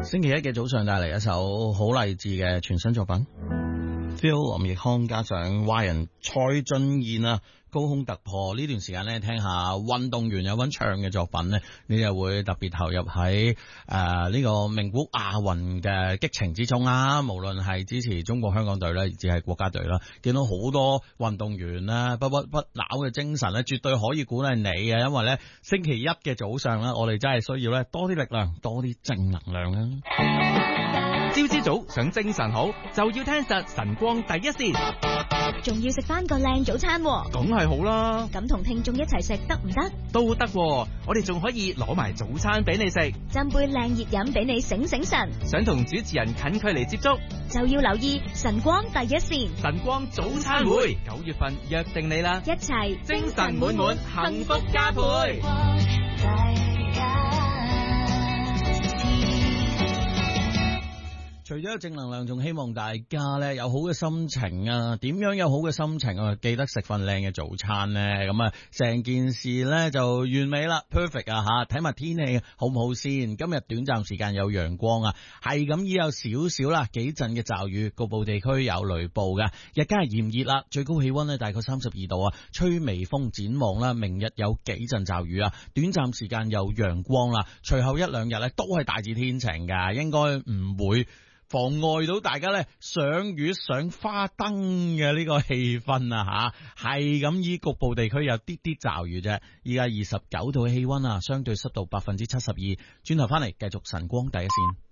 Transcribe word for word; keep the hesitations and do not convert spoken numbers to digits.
星期一嘅早上帶嚟一首好勵志嘅全新作品 Feel 林奕匡加上華人蔡俊彥啊，高空突破。呢段時間咧，聽下運動員有份唱嘅作品咧，你就會特別投入喺誒呢個名古亞運嘅激情之中啊！無論係支持中國香港隊啦，亦至係國家隊啦，見到好多運動員啦，不屈不撓嘅精神咧，絕對可以鼓勵你嘅。因為咧，星期一嘅早上咧，我哋真係需要咧多啲力量，多啲正能量啊！ 朝朝早想精神好，就要聽實晨光第一線， 仲要食翻個靚早餐喎。 梗係好啦。 咁同聽眾一齊食得唔得？ 都得喎，我哋仲可以攞埋早餐俾你食， 斟杯靚熱飲俾你醒醒神。 想同主持人近距離接觸， 就要留意晨光第一線。 晨光早餐會，九月份約定你啦， 一齊精神滿滿，幸福加倍。 除咗正能量，仲希望大家咧有好嘅心情啊！點樣有好嘅心情啊？記得食份靚嘅早餐咧，咁啊成件事咧就完美啦 ，perfect 啊吓！睇埋天氣好唔好先？今日短暫時間有陽光啊，係咁已有少少啦，幾陣嘅驟雨，局部地區有雷暴嘅。日間係炎熱啦，最高氣溫咧大概三十二度啊，吹微風。展望啦，明日有幾陣驟雨啊，短暫時間有陽光啦，隨後一兩日咧都係大致天晴噶，應該唔會妨礙到大家咧賞月賞花燈嘅呢個氣氛啊吓，係咁以局部地區有啲啲驟雨啫。依家二十九度嘅氣溫啊，相對濕度百分之七十二。轉頭翻嚟繼續晨光第一線。